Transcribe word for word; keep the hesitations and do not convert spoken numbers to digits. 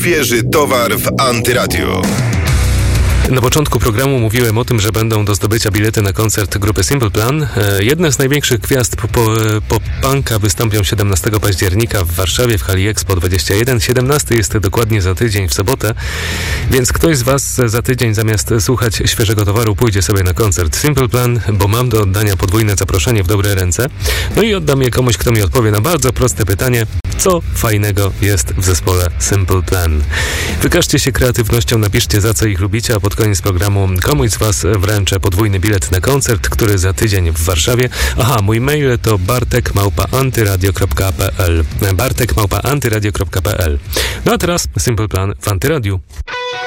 Świeży towar w Antyradiu. Na początku programu mówiłem o tym, że będą do zdobycia bilety na koncert grupy Simple Plan. Jedne z największych gwiazd pop-punka wystąpią siedemnastego października w Warszawie w hali Expo dwadzieścia jeden. siedemnasty jest dokładnie za tydzień w sobotę, więc ktoś z Was za tydzień zamiast słuchać świeżego towaru pójdzie sobie na koncert Simple Plan, bo mam do oddania podwójne zaproszenie w dobre ręce. No i oddam je komuś, kto mi odpowie na bardzo proste pytanie: co fajnego jest w zespole Simple Plan? Wykażcie się kreatywnością, napiszcie, za co ich lubicie, a pod koniec programu komuś z Was wręczę podwójny bilet na koncert, który za tydzień w Warszawie. Aha, mój mail to bartek małpa antyradio kropka p l bartek małpa antyradio kropka p l. No a teraz Simple Plan w Antyradiu.